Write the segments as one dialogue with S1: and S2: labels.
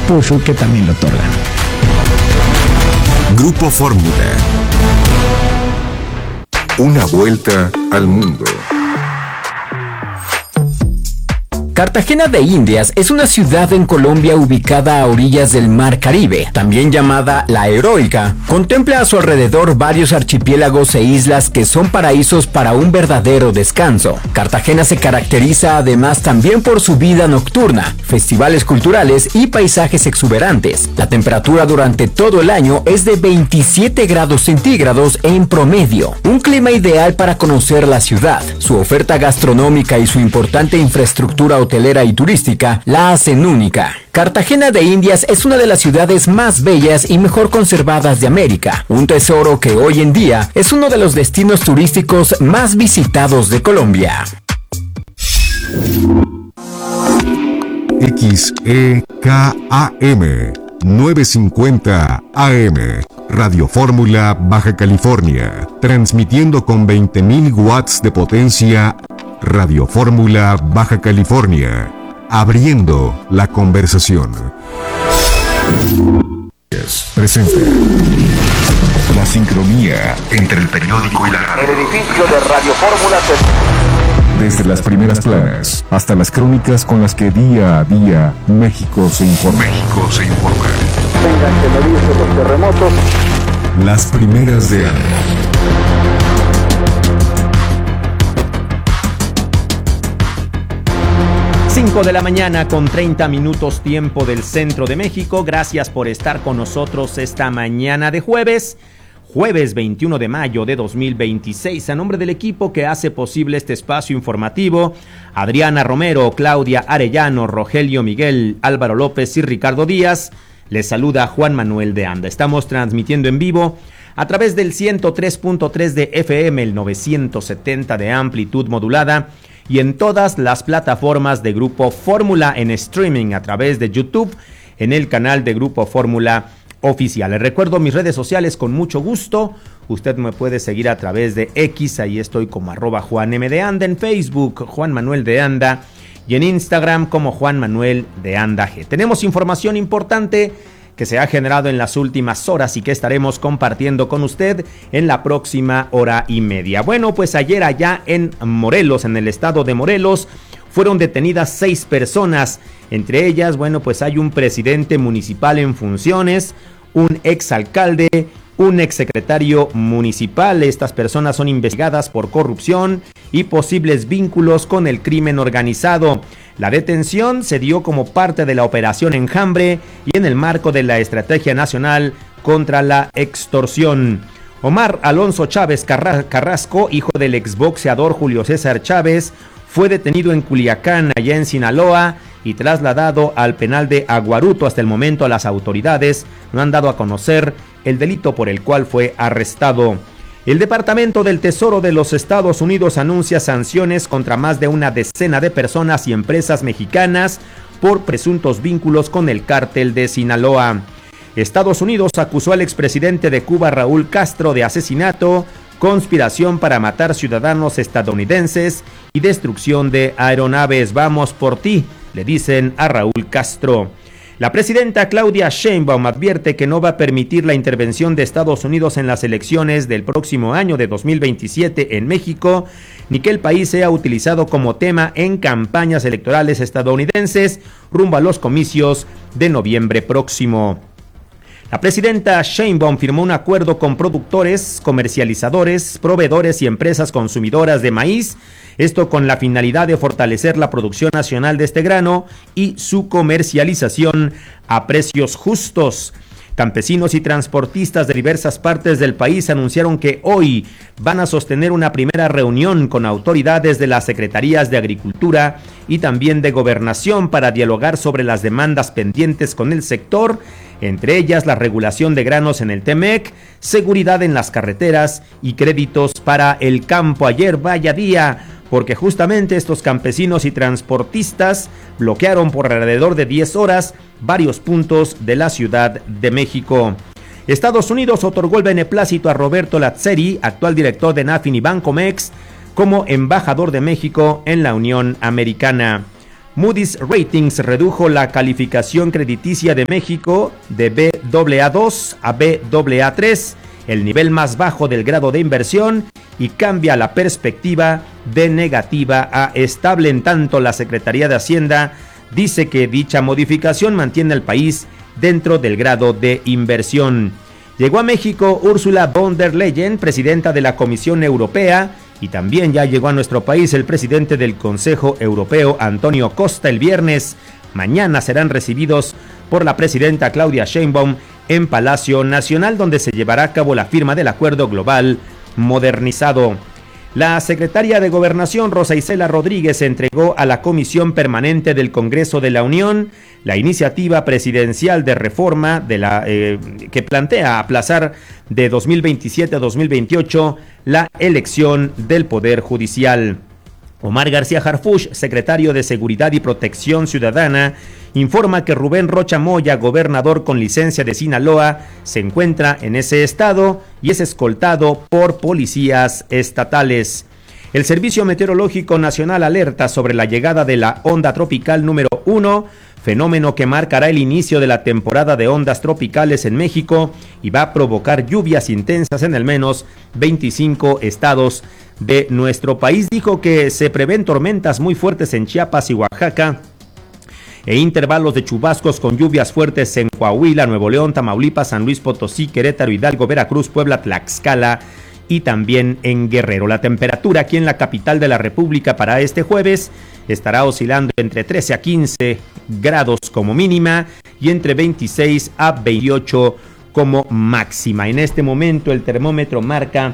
S1: Pushu, que también lo otorgan.
S2: Grupo Fórmula. Una vuelta al mundo.
S3: Cartagena de Indias es una ciudad en Colombia ubicada a orillas del Mar Caribe, también llamada La Heroica. Contempla a su alrededor varios archipiélagos e islas que son paraísos para un verdadero descanso. Cartagena se caracteriza además también por su vida nocturna, festivales culturales y paisajes exuberantes. La temperatura durante todo el año es de 27 grados centígrados en promedio. Un clima ideal para conocer la ciudad. Su oferta gastronómica y su importante infraestructura hotelera y turística la hacen única. Cartagena de Indias es una de las ciudades más bellas y mejor conservadas de América, un tesoro que hoy en día es uno de los destinos turísticos más visitados de Colombia.
S2: XEKAM 950 AM, Radio Fórmula, Baja California, transmitiendo con 20.000 watts de potencia. Radio Fórmula, Baja California, abriendo la conversación. Presenta la sincronía entre el periódico y la radio.
S4: El edificio de Radio Fórmula
S2: Desde las primeras planas hasta las crónicas con las que día a día México se informa.
S4: tengan que medirse los terremotos.
S2: Las primeras de año.
S5: 5 de la mañana con 30 minutos tiempo del centro de México. Gracias por estar con nosotros esta mañana de jueves 21 de mayo de 2026. A nombre del equipo que hace posible este espacio informativo, Adriana Romero, Claudia Arellano, Rogelio Miguel, Álvaro López y Ricardo Díaz, les saluda Juan Manuel de Anda. Estamos transmitiendo en vivo a través del 103.3 de FM, el 970 de amplitud modulada, y en todas las plataformas de Grupo Fórmula en streaming a través de YouTube en el canal de Grupo Fórmula Oficial. Les recuerdo mis redes sociales con mucho gusto. Usted me puede seguir a través de X, ahí estoy como @JuanM_de_Anda, en Facebook Juan Manuel de Anda y en Instagram como Juan Manuel de Anda G. Tenemos información importante que se ha generado en las últimas horas y que estaremos compartiendo con usted en la próxima hora y media. Bueno, pues ayer allá en Morelos, en el estado de Morelos, fueron detenidas 6 personas. Entre ellas, bueno, pues hay un presidente municipal en funciones, un exalcalde, un exsecretario municipal. Estas personas son investigadas por corrupción y posibles vínculos con el crimen organizado. La detención se dio como parte de la Operación Enjambre y en el marco de la Estrategia Nacional contra la Extorsión. Omar Alonso Chávez Carrasco, hijo del exboxeador Julio César Chávez, fue detenido en Culiacán, allá en Sinaloa, y trasladado al penal de Aguaruto. Hasta el momento las autoridades no han dado a conocer el delito por el cual fue arrestado. El Departamento del Tesoro de los Estados Unidos anuncia sanciones contra más de una decena de personas y empresas mexicanas por presuntos vínculos con el cártel de Sinaloa. Estados Unidos acusó al expresidente de Cuba, Raúl Castro, de asesinato, conspiración para matar ciudadanos estadounidenses y destrucción de aeronaves. Vamos por ti, le dicen a Raúl Castro. La presidenta Claudia Sheinbaum advierte que no va a permitir la intervención de Estados Unidos en las elecciones del próximo año de 2027 en México, ni que el país sea utilizado como tema en campañas electorales estadounidenses rumbo a los comicios de noviembre próximo. La presidenta Sheinbaum firmó un acuerdo con productores, comercializadores, proveedores y empresas consumidoras de maíz, esto con la finalidad de fortalecer la producción nacional de este grano y su comercialización a precios justos. Campesinos y transportistas de diversas partes del país anunciaron que hoy van a sostener una primera reunión con autoridades de las Secretarías de Agricultura y también de Gobernación para dialogar sobre las demandas pendientes con el sector, entre ellas la regulación de granos en el TEMEC, seguridad en las carreteras y créditos para el campo. Ayer vaya día, porque justamente estos campesinos y transportistas bloquearon por alrededor de 10 horas varios puntos de la Ciudad de México. Estados Unidos otorgó el beneplácito a Roberto Lazzeri, actual director de Nafin y Bancomex, como embajador de México en la Unión Americana. Moody's Ratings redujo la calificación crediticia de México de Baa2 a Baa3, el nivel más bajo del grado de inversión, y cambia la perspectiva de negativa a estable. En tanto, la Secretaría de Hacienda dice que dicha modificación mantiene al país dentro del grado de inversión. Llegó a México Ursula von der Leyen, presidenta de la Comisión Europea, y también ya llegó a nuestro país el presidente del Consejo Europeo, Antonio Costa, el viernes. Mañana serán recibidos por la presidenta Claudia Sheinbaum en Palacio Nacional, donde se llevará a cabo la firma del Acuerdo Global Modernizado. La secretaria de Gobernación, Rosa Isela Rodríguez, entregó a la Comisión Permanente del Congreso de la Unión la iniciativa presidencial de reforma que plantea aplazar de 2027 a 2028 la elección del Poder Judicial. Omar García Harfuch, secretario de Seguridad y Protección Ciudadana, informa que Rubén Rocha Moya, gobernador con licencia de Sinaloa, se encuentra en ese estado y es escoltado por policías estatales. El Servicio Meteorológico Nacional alerta sobre la llegada de la onda tropical número 1, fenómeno que marcará el inicio de la temporada de ondas tropicales en México y va a provocar lluvias intensas en al menos 25 estados de nuestro país. Dijo que se prevén tormentas muy fuertes en Chiapas y Oaxaca e intervalos de chubascos con lluvias fuertes en Coahuila, Nuevo León, Tamaulipas, San Luis Potosí, Querétaro, Hidalgo, Veracruz, Puebla, Tlaxcala y también en Guerrero. La temperatura aquí en la capital de la República para este jueves estará oscilando entre 13 a 15 grados como mínima y entre 26 a 28 como máxima. En este momento el termómetro marca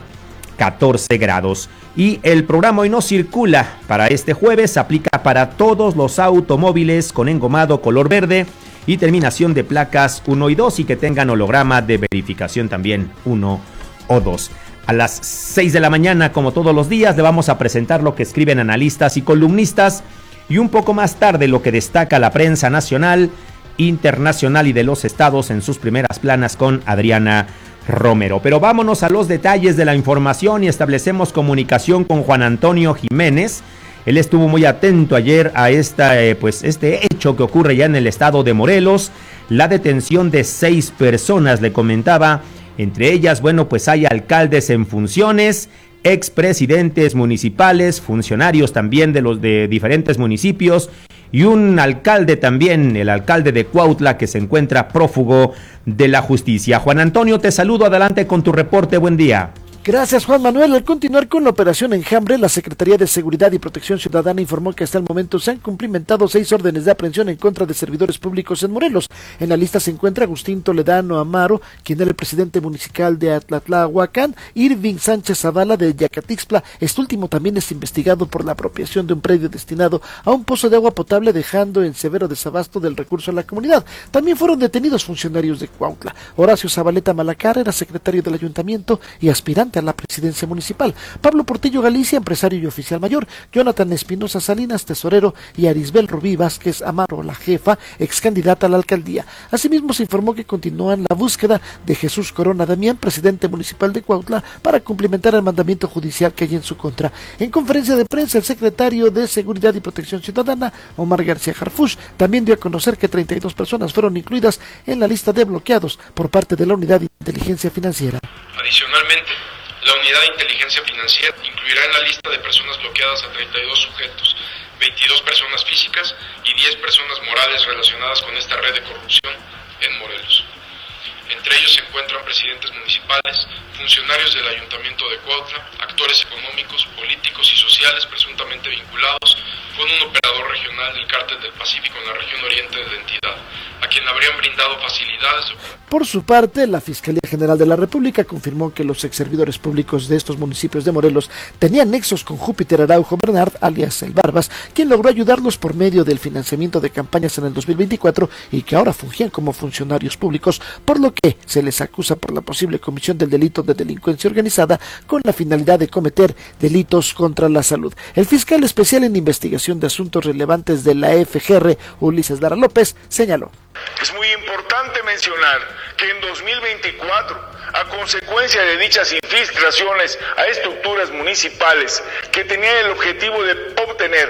S5: 14 grados. Y el programa Hoy No Circula para este jueves aplica para todos los automóviles con engomado color verde y terminación de placas 1 y 2 y que tengan holograma de verificación también 1 o 2. A las 6 de la mañana, como todos los días, le vamos a presentar lo que escriben analistas y columnistas y un poco más tarde lo que destaca la prensa nacional, internacional y de los estados en sus primeras planas con Adriana Romero. Pero vámonos a los detalles de la información y establecemos comunicación con Juan Antonio Jiménez. Él estuvo muy atento ayer a este hecho que ocurre ya en el estado de Morelos, la detención de 6 personas, le comentaba. Entre ellas, pues hay alcaldes en funciones, expresidentes municipales, funcionarios también de los de diferentes municipios y un alcalde también, el alcalde de Cuautla, que se encuentra prófugo de la justicia. Juan Antonio, te saludo, adelante con tu reporte, buen día.
S1: Gracias, Juan Manuel. Al continuar con la operación Enjambre, la Secretaría de Seguridad y Protección Ciudadana informó que hasta el momento se han cumplimentado 6 órdenes de aprehensión en contra de servidores públicos en Morelos. En la lista se encuentra Agustín Toledano Amaro, quien era el presidente municipal de Atlatlahuacán, Irving Sánchez Zavala de Yacatixtla. Este último también es investigado por la apropiación de un predio destinado a un pozo de agua potable, dejando en severo desabasto del recurso a la comunidad. También fueron detenidos funcionarios de Cuautla. Horacio Zabaleta Malacar era secretario del ayuntamiento y aspirante a la presidencia municipal. Pablo Portillo Galicia, empresario y oficial mayor. Jonathan Espinosa Salinas, tesorero, y Arisbel Rubí Vázquez Amaro, la jefa, ex candidata a la alcaldía. Asimismo, se informó que continúan la búsqueda de Jesús Corona Damián, presidente municipal de Cuautla, para cumplimentar el mandamiento judicial que hay en su contra. En conferencia de prensa, el secretario de Seguridad y Protección Ciudadana, Omar García Harfuch, también dio a conocer que 32 personas fueron incluidas en la lista de bloqueados por parte de la Unidad de Inteligencia Financiera.
S6: Adicionalmente, la Unidad de Inteligencia Financiera incluirá en la lista de personas bloqueadas a 32 sujetos, 22 personas físicas y 10 personas morales relacionadas con esta red de corrupción en Morelos. Entre ellos se encuentran presidentes municipales, funcionarios del Ayuntamiento de Cuautla, actores económicos, políticos y sociales presuntamente vinculados con un operador regional del Cártel del Pacífico en la región oriente de la entidad, a quien habrían brindado facilidades.
S1: Por su parte, la Fiscalía General de la República confirmó que los exservidores públicos de estos municipios de Morelos tenían nexos con Júpiter Araujo Bernard, alias El Barbas, quien logró ayudarlos por medio del financiamiento de campañas en el 2024 y que ahora fungían como funcionarios públicos, por lo que se les acusa por la posible comisión del delito de delincuencia organizada con la finalidad de cometer delitos contra la salud. El fiscal especial en investigación de asuntos relevantes de la FGR, Ulises Lara López, señaló:
S7: es muy importante mencionar que en 2024, a consecuencia de dichas infiltraciones a estructuras municipales que tenían el objetivo de obtener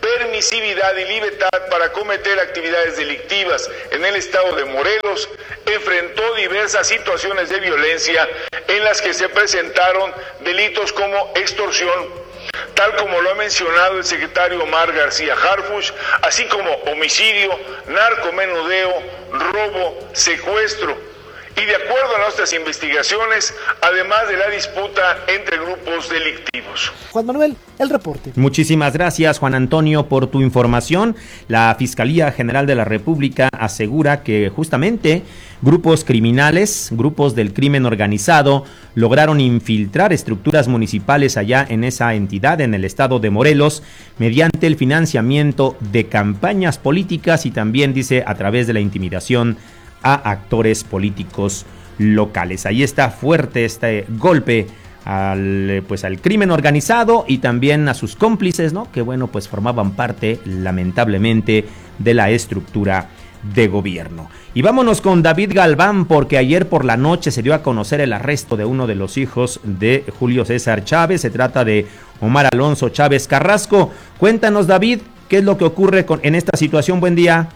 S7: permisividad y libertad para cometer actividades delictivas en el estado de Morelos, enfrentó diversas situaciones de violencia en las que se presentaron delitos como extorsión, tal como lo ha mencionado el secretario Omar García Harfuch, así como homicidio, narcomenudeo, robo, secuestro. Y de acuerdo a nuestras investigaciones, además de la disputa entre grupos delictivos.
S1: Juan Manuel, el reporte.
S5: Muchísimas gracias, Juan Antonio, por tu información. La Fiscalía General de la República asegura que justamente grupos criminales, grupos del crimen organizado, lograron infiltrar estructuras municipales allá en esa entidad, en el estado de Morelos, mediante el financiamiento de campañas políticas y también, dice, a través de la intimidación a actores políticos locales. Ahí está fuerte este golpe al crimen organizado y también a sus cómplices, ¿no? Que bueno, pues formaban parte, lamentablemente, de la estructura de gobierno. Y vámonos con David Galván, porque ayer por la noche se dio a conocer el arresto de uno de los hijos de Julio César Chávez. Se trata de Omar Alonso Chávez Carrasco. Cuéntanos, David, ¿qué es lo que ocurre en esta situación? Buen día.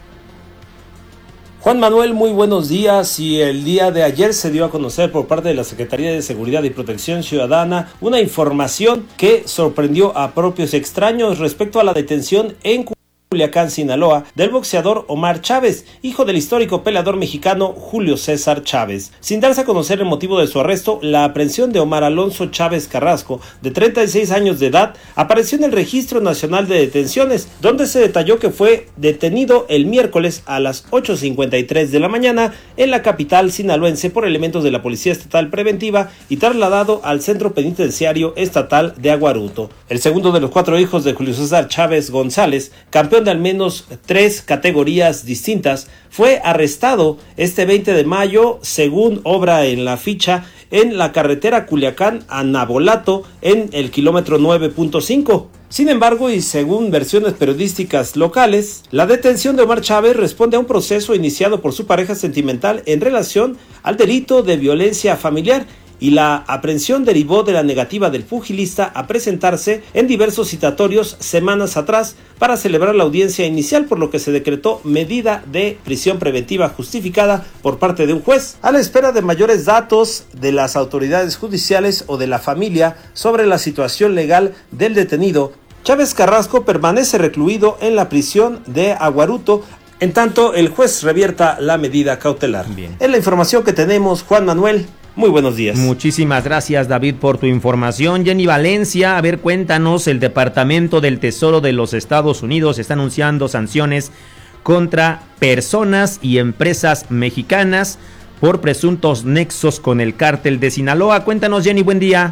S8: Juan Manuel, muy buenos días. Y el día de ayer se dio a conocer por parte de la Secretaría de Seguridad y Protección Ciudadana una información que sorprendió a propios y extraños respecto a la detención en Culiacán, Sinaloa, del boxeador Omar Chávez, hijo del histórico peleador mexicano Julio César Chávez. Sin darse a conocer el motivo de su arresto, la aprehensión de Omar Alonso Chávez Carrasco, de 36 años de edad, apareció en el Registro Nacional de Detenciones, donde se detalló que fue detenido el miércoles a las 8:53 de la mañana en la capital sinaloense por elementos de la Policía Estatal Preventiva y trasladado al Centro Penitenciario Estatal de Aguaruto. El segundo de los 4 hijos de Julio César Chávez González, campeón de al menos 3 categorías distintas, fue arrestado este 20 de mayo, según obra en la ficha, en la carretera Culiacán a Nabolato, en el kilómetro 9.5. Sin embargo, y según versiones periodísticas locales, la detención de Omar Chávez responde a un proceso iniciado por su pareja sentimental en relación al delito de violencia familiar, y la aprehensión derivó de la negativa del pugilista a presentarse en diversos citatorios semanas atrás para celebrar la audiencia inicial, por lo que se decretó medida de prisión preventiva justificada por parte de un juez, a la espera de mayores datos de las autoridades judiciales o de la familia sobre la situación legal del detenido. Chávez Carrasco permanece recluido en la prisión de Aguaruto, en tanto el juez revierta la medida cautelar. Bien. Es la información que tenemos, Juan Manuel. Muy buenos días.
S5: Muchísimas gracias, David, por tu información. Jenny Valencia, a ver, cuéntanos, el Departamento del Tesoro de los Estados Unidos está anunciando sanciones contra personas y empresas mexicanas por presuntos nexos con el cártel de Sinaloa. Cuéntanos, Jenny, buen día.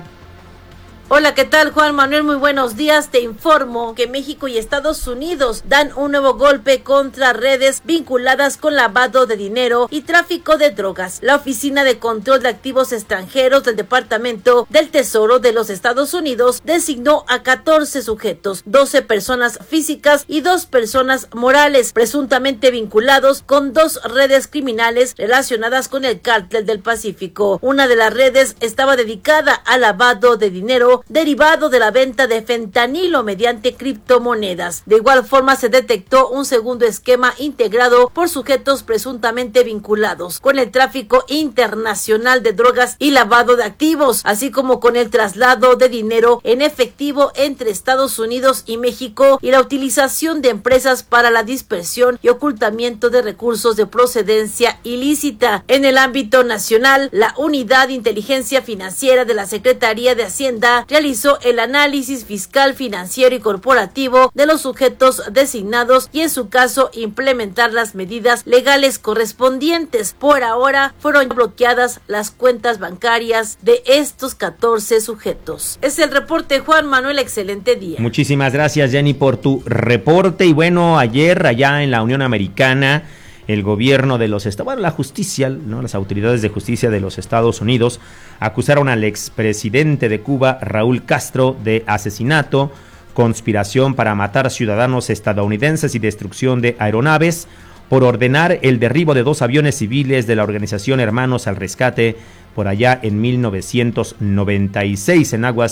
S9: Hola, ¿qué tal, Juan Manuel? Muy buenos días. Te informo que México y Estados Unidos dan un nuevo golpe contra redes vinculadas con lavado de dinero y tráfico de drogas. La Oficina de Control de Activos Extranjeros del Departamento del Tesoro de los Estados Unidos designó a 14 sujetos, 12 personas físicas y 2 personas morales, presuntamente vinculados con 2 redes criminales relacionadas con el Cártel del Pacífico. Una de las redes estaba dedicada al lavado de dinero derivado de la venta de fentanilo mediante criptomonedas. De igual forma, se detectó un segundo esquema integrado por sujetos presuntamente vinculados con el tráfico internacional de drogas y lavado de activos, así como con el traslado de dinero en efectivo entre Estados Unidos y México y la utilización de empresas para la dispersión y ocultamiento de recursos de procedencia ilícita. En el ámbito nacional, la Unidad de Inteligencia Financiera de la Secretaría de Hacienda realizó el análisis fiscal, financiero y corporativo de los sujetos designados y, en su caso, implementar las medidas legales correspondientes. Por ahora, fueron bloqueadas las cuentas bancarias de estos 14 sujetos. Es el reporte, Juan Manuel. Excelente día.
S5: Muchísimas gracias, Jenny, por tu reporte. Y bueno, ayer allá en la Unión Americana, el gobierno de los Estados, bueno, la justicia, ¿no? Las autoridades de justicia de los Estados Unidos acusaron al expresidente de Cuba, Raúl Castro, de asesinato, conspiración para matar ciudadanos estadounidenses y destrucción de aeronaves, por ordenar el derribo de 2 aviones civiles de la organización Hermanos al Rescate por allá en 1996 en aguas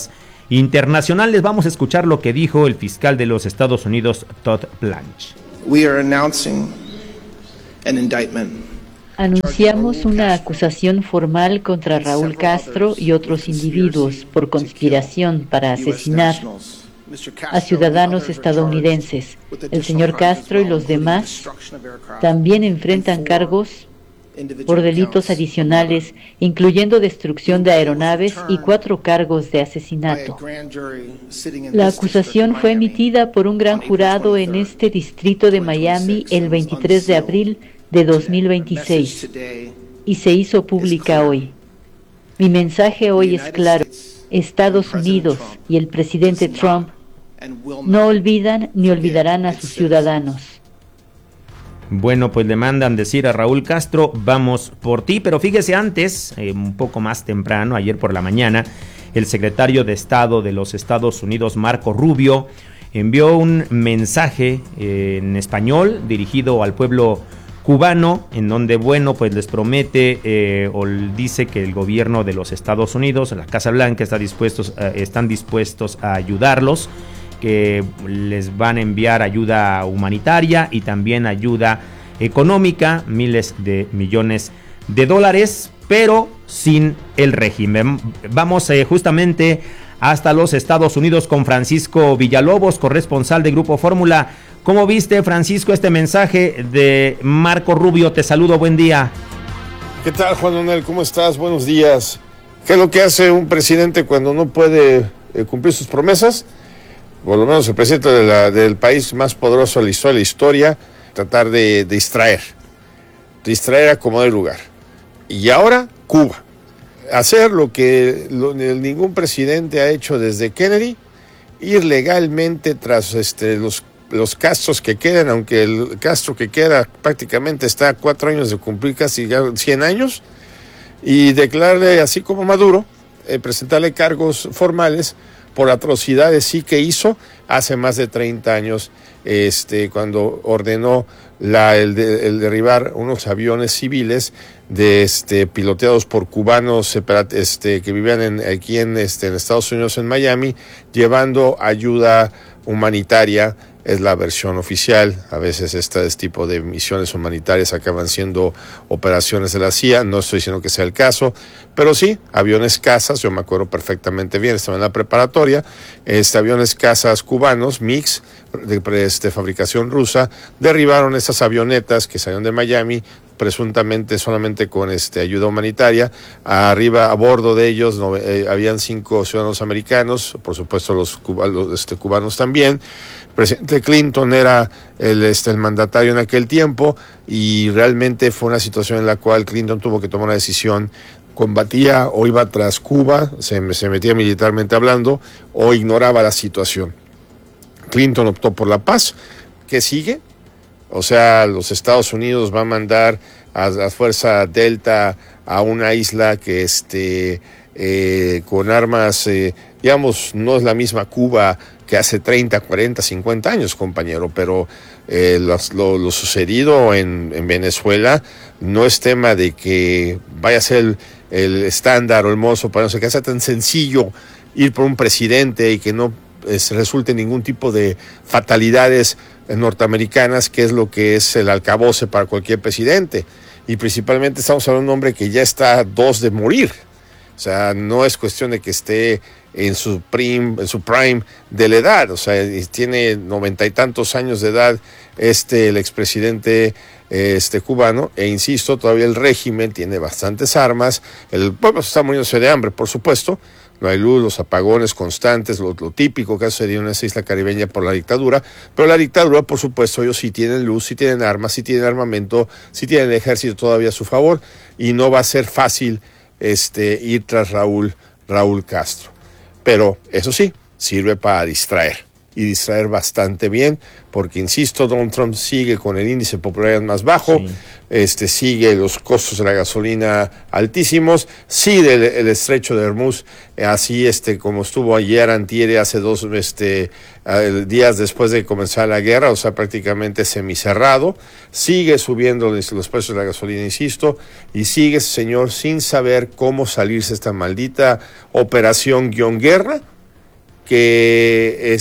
S5: internacionales. Vamos a escuchar lo que dijo el fiscal de los Estados Unidos, Todd Blanche.
S10: We are announcing an indictment.
S11: Anunciamos una acusación formal contra Raúl Castro y otros individuos por conspiración para asesinar a ciudadanos estadounidenses. El señor Castro y los demás también enfrentan cargos por delitos adicionales, incluyendo destrucción de aeronaves y 4 cargos de asesinato. La acusación fue emitida por un gran jurado en este distrito de Miami el 23 de abril de 2026 y se hizo pública hoy. Mi mensaje hoy es claro. Estados Unidos y el presidente Trump no olvidan ni olvidarán a sus ciudadanos.
S5: Bueno, pues le mandan decir a Raúl Castro, vamos por ti, pero fíjese antes, un poco más temprano, ayer por la mañana, el secretario de Estado de los Estados Unidos, Marco Rubio, envió un mensaje en español dirigido al pueblo cubano, en donde, bueno, pues les promete o dice que el gobierno de los Estados Unidos, la Casa Blanca, están dispuestos a ayudarlos, que les van a enviar ayuda humanitaria y también ayuda económica, miles de millones de dólares, pero sin el régimen. Vamos justamente hasta los Estados Unidos con Francisco Villalobos, corresponsal de Grupo Fórmula. ¿Cómo viste, Francisco, este mensaje de Marco Rubio? Te saludo, buen día.
S12: ¿Qué tal, Juan Manuel? ¿Cómo estás? Buenos días. ¿Qué es lo que hace un presidente cuando no puede cumplir sus promesas? Por lo menos el presidente del país más poderoso de la historia, tratar de distraer a como de lugar. Y ahora, Cuba. Hacer lo que ningún presidente ha hecho desde Kennedy, ir legalmente tras los Castros que quedan, aunque el Castro que queda prácticamente está a 4 años de cumplir casi 100 años, y declararle, así como Maduro, presentarle cargos formales por atrocidades sí que hizo hace más de 30 años, cuando ordenó el derribar unos aviones civiles piloteados por cubanos que vivían aquí en Estados Unidos, en Miami, llevando ayuda humanitaria. Es la versión oficial. A veces este tipo de misiones humanitarias acaban siendo operaciones de la CIA. No estoy diciendo que sea el caso, pero sí, aviones cazas, yo me acuerdo perfectamente bien, estaba en la preparatoria, aviones cazas cubanos, MiG, de fabricación rusa, derribaron estas avionetas que salieron de Miami, presuntamente solamente con ayuda humanitaria. Arriba, a bordo de ellos, habían 5 ciudadanos americanos, por supuesto los cubanos también. El presidente Clinton era el mandatario en aquel tiempo, y realmente fue una situación en la cual Clinton tuvo que tomar una decisión: combatía o iba tras Cuba, se metía militarmente hablando, o ignoraba la situación. Clinton optó por la paz. ¿Qué sigue? O sea, los Estados Unidos va a mandar a la Fuerza Delta a una isla que con armas, digamos, no es la misma Cuba que hace 30, 40, 50 años, compañero, pero lo sucedido en Venezuela no es tema de que vaya a ser el estándar o el mozo, para no sé, que sea tan sencillo ir por un presidente y que no resulte ningún tipo de fatalidades norteamericanas, que es lo que es el alcaboce para cualquier presidente. Y principalmente estamos hablando de un hombre que ya está a 2 de morir. O sea, no es cuestión de que esté en su prime de la edad. O sea, tiene 90 y tantos años de edad el expresidente cubano, e insisto, todavía el régimen tiene bastantes armas. El pueblo está muriéndose de hambre, por supuesto. No hay luz, los apagones constantes, lo típico que ha sucedido en esa isla caribeña por la dictadura. Pero la dictadura, por supuesto, ellos sí tienen luz, sí tienen armas, sí tienen armamento, sí tienen el ejército todavía a su favor, y no va a ser fácil ir tras Raúl Castro. Pero eso sí, sirve para distraer, y distraer bastante bien, porque insisto, Donald Trump sigue con el índice de popularidad más bajo, sí. Sigue los costos de la gasolina altísimos, sigue el estrecho de Hormuz, así como estuvo ayer, antier, hace 2 días después de comenzar la guerra, o sea, prácticamente semicerrado. Sigue subiendo los precios de la gasolina, insisto, y sigue ese señor sin saber cómo salirse esta maldita operación guerra, que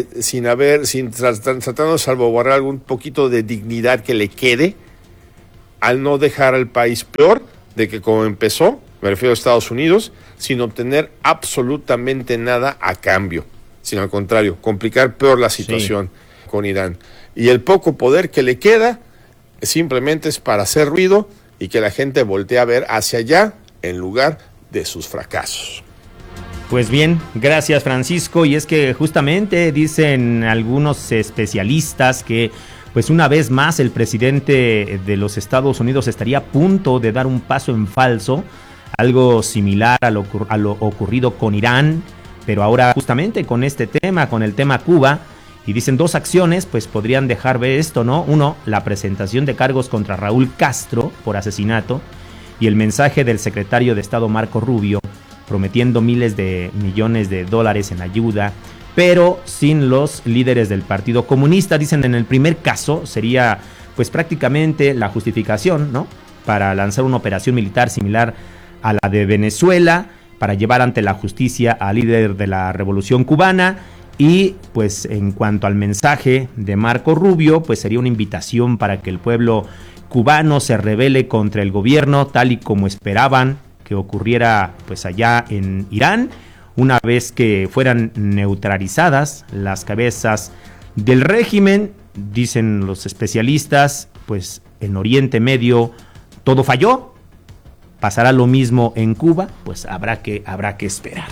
S12: tratando de salvaguardar algún poquito de dignidad que le quede, al no dejar al país peor de que como empezó, me refiero a Estados Unidos, sin obtener absolutamente nada a cambio, sino al contrario, complicar peor la situación con Irán. Y el poco poder que le queda simplemente es para hacer ruido y que la gente voltee a ver hacia allá en lugar de sus fracasos.
S5: Pues bien, gracias Francisco, y es que justamente dicen algunos especialistas que pues una vez más el presidente de los Estados Unidos estaría a punto de dar un paso en falso, algo similar a lo ocurrido con Irán, pero ahora justamente con este tema, con el tema Cuba, y dicen 2 acciones pues podrían dejar ver esto, ¿no? Uno, la presentación de cargos contra Raúl Castro por asesinato, y el mensaje del secretario de Estado Marco Rubio prometiendo miles de millones de dólares en ayuda, pero sin los líderes del Partido Comunista. Dicen en el primer caso sería pues prácticamente la justificación, ¿no?, para lanzar una operación militar similar a la de Venezuela, para llevar ante la justicia al líder de la Revolución Cubana. Y pues en cuanto al mensaje de Marco Rubio, pues sería una invitación para que el pueblo cubano se rebele contra el gobierno, tal y como esperaban que ocurriera pues allá en Irán, una vez que fueran neutralizadas las cabezas del régimen. Dicen los especialistas, pues en Oriente Medio todo falló, pasará lo mismo en Cuba, pues habrá que esperar.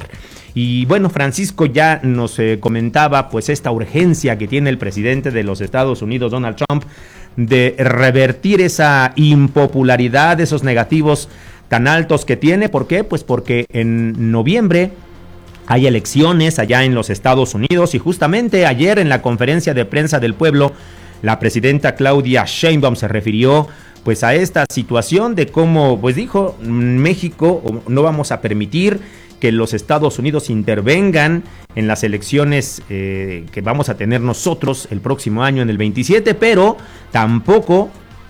S5: Y bueno, Francisco ya nos comentaba pues esta urgencia que tiene el presidente de los Estados Unidos, Donald Trump, de revertir esa impopularidad, esos negativos tan altos que tiene. ¿Por qué? Pues porque en noviembre hay elecciones allá en los Estados Unidos, y justamente ayer en la conferencia de prensa del pueblo, la presidenta Claudia Sheinbaum se refirió pues a esta situación de cómo, pues dijo, México no vamos a permitir que los Estados Unidos intervengan en las elecciones que vamos a tener nosotros el próximo año en el 27, pero tampoco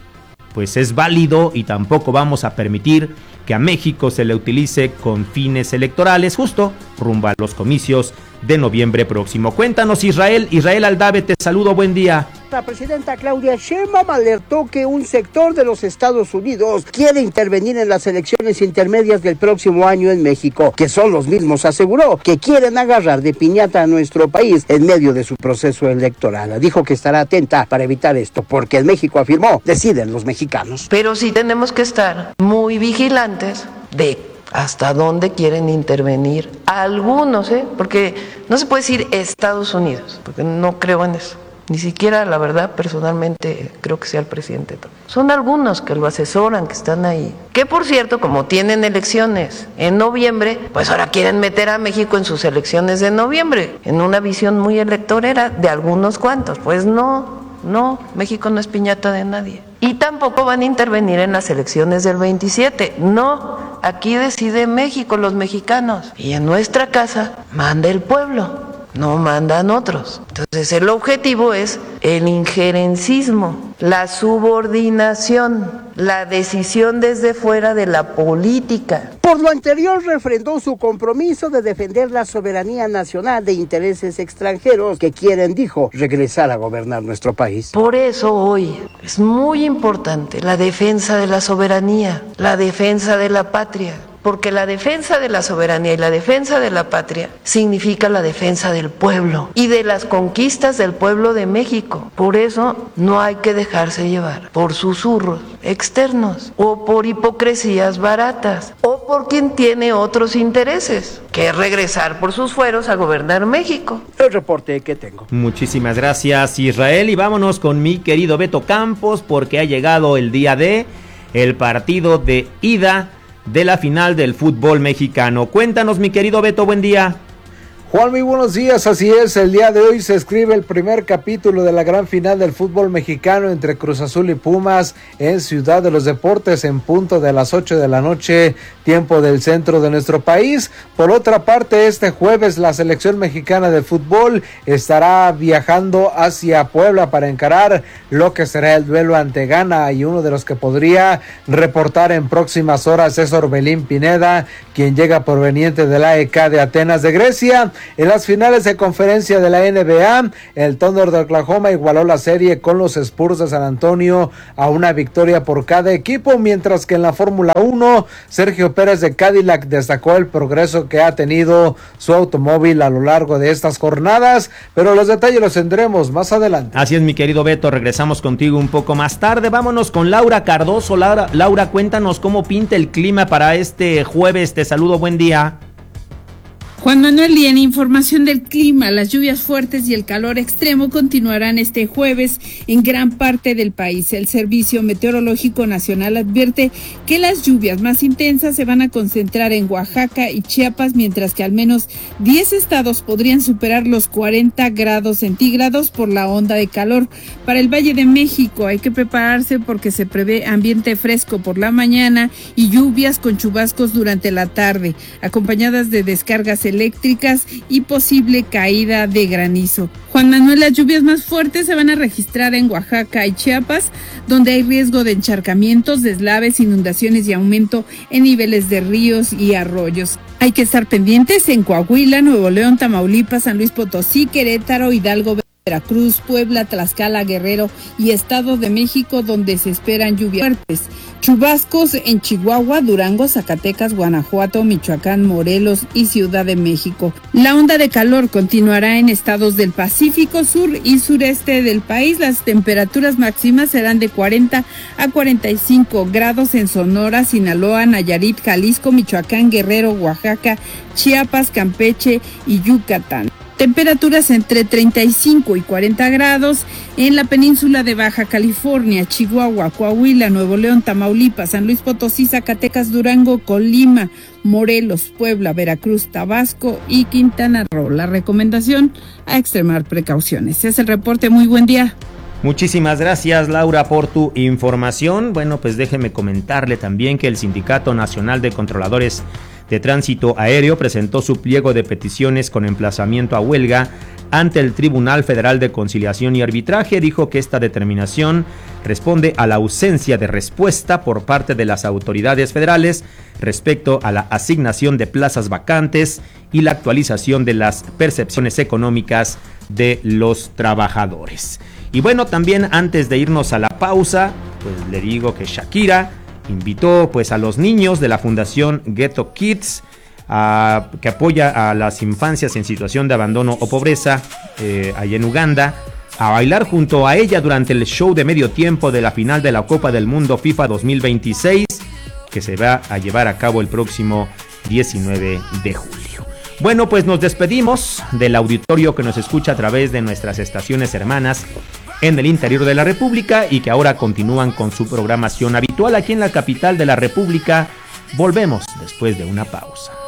S5: pues es válido y tampoco vamos a permitir que a México se le utilice con fines electorales, justo rumbo a los comicios de noviembre próximo. Cuéntanos, Israel Aldave, te saludo, buen día.
S13: La presidenta Claudia Sheinbaum alertó que un sector de los Estados Unidos quiere intervenir en las elecciones intermedias del próximo año en México, que son los mismos, aseguró, que quieren agarrar de piñata a nuestro país en medio de su proceso electoral. Dijo que estará atenta para evitar esto, porque en México, afirmó, deciden los mexicanos.
S14: Pero sí tenemos que estar muy vigilantes de hasta dónde quieren intervenir algunos, porque no se puede decir Estados Unidos, porque no creo en eso. Ni siquiera, la verdad, personalmente creo que sea el presidente. Son algunos que lo asesoran, que están ahí. Que, por cierto, como tienen elecciones en noviembre, pues ahora quieren meter a México en sus elecciones de noviembre, en una visión muy electorera de algunos cuantos. Pues no, México no es piñata de nadie. Y tampoco van a intervenir en las elecciones del 27. No, aquí decide México, los mexicanos. Y en nuestra casa manda el pueblo, no mandan otros. Entonces el objetivo es el injerencismo, la subordinación, la decisión desde fuera de la política.
S13: Por lo anterior, refrendó su compromiso de defender la soberanía nacional de intereses extranjeros que quieren, dijo, regresar a gobernar nuestro país.
S14: Por eso hoy es muy importante la defensa de la soberanía, la defensa de la patria. Porque la defensa de la soberanía y la defensa de la patria significa la defensa del pueblo y de las conquistas del pueblo de México. Por eso no hay que dejarse llevar por susurros externos o por hipocresías baratas o por quien tiene otros intereses, que es regresar por sus fueros a gobernar México.
S13: El reporte que tengo.
S5: Muchísimas gracias, Israel, y vámonos con mi querido Beto Campos, porque ha llegado el día de el partido de ida de la final del fútbol mexicano. Cuéntanos, mi querido Beto, buen día.
S15: Juan, muy buenos días, así es, el día de hoy se escribe el primer capítulo de la gran final del fútbol mexicano entre Cruz Azul y Pumas en Ciudad de los Deportes en punto de las 8 de la noche, tiempo del centro de nuestro país. Por otra parte, este jueves la selección mexicana de fútbol estará viajando hacia Puebla para encarar lo que será el duelo ante Ghana, y uno de los que podría reportar en próximas horas es Orbelín Pineda, quien llega proveniente de la AEK de Atenas de Grecia. En las finales de conferencia de la NBA, el Thunder de Oklahoma igualó la serie con los Spurs de San Antonio a una victoria por cada equipo, mientras que en la Fórmula 1, Sergio Pérez de Cadillac destacó el progreso que ha tenido su automóvil a lo largo de estas jornadas, pero los detalles los tendremos más adelante.
S5: Así es, mi querido Beto, regresamos contigo un poco más tarde. Vámonos con Laura Cardoso. Laura, cuéntanos cómo pinta el clima para este jueves. Te saludo, buen día.
S16: Juan Manuel, y en información del clima, las lluvias fuertes y el calor extremo continuarán este jueves en gran parte del país. El Servicio Meteorológico Nacional advierte que las lluvias más intensas se van a concentrar en Oaxaca y Chiapas, mientras que al menos 10 estados podrían superar los 40 grados centígrados por la onda de calor. Para el Valle de México hay que prepararse porque se prevé ambiente fresco por la mañana y lluvias con chubascos durante la tarde, acompañadas de descargas eléctricas y posible caída de granizo. Juan Manuel, las lluvias más fuertes se van a registrar en Oaxaca y Chiapas, donde hay riesgo de encharcamientos, deslaves, inundaciones y aumento en niveles de ríos y arroyos. Hay que estar pendientes en Coahuila, Nuevo León, Tamaulipas, San Luis Potosí, Querétaro, Hidalgo, Veracruz, Puebla, Tlaxcala, Guerrero y Estado de México, donde se esperan lluvias fuertes. Chubascos en Chihuahua, Durango, Zacatecas, Guanajuato, Michoacán, Morelos y Ciudad de México. La onda de calor continuará en estados del Pacífico Sur y sureste del país. Las temperaturas máximas serán de 40 a 45 grados en Sonora, Sinaloa, Nayarit, Jalisco, Michoacán, Guerrero, Oaxaca, Chiapas, Campeche y Yucatán. Temperaturas entre 35 y 40 grados en la península de Baja California, Chihuahua, Coahuila, Nuevo León, Tamaulipas, San Luis Potosí, Zacatecas, Durango, Colima, Morelos, Puebla, Veracruz, Tabasco y Quintana Roo. La recomendación: a extremar precauciones. Es el reporte. Muy buen día.
S5: Muchísimas gracias, Laura, por tu información. Bueno, pues déjeme comentarle también que el Sindicato Nacional de Controladores de Tránsito Aéreo presentó su pliego de peticiones con emplazamiento a huelga ante el Tribunal Federal de Conciliación y Arbitraje. Dijo que esta determinación responde a la ausencia de respuesta por parte de las autoridades federales respecto a la asignación de plazas vacantes y la actualización de las percepciones económicas de los trabajadores. Y bueno, también antes de irnos a la pausa, pues le digo que Shakira invitó pues a los niños de la Fundación Ghetto Kids, que apoya a las infancias en situación de abandono o pobreza allá en Uganda, a bailar junto a ella durante el show de medio tiempo de la final de la Copa del Mundo FIFA 2026, que se va a llevar a cabo el próximo 19 de julio. Bueno, pues nos despedimos del auditorio que nos escucha a través de nuestras estaciones hermanas en el interior de la República y que ahora continúan con su programación habitual aquí en la capital de la República. Volvemos después de una pausa.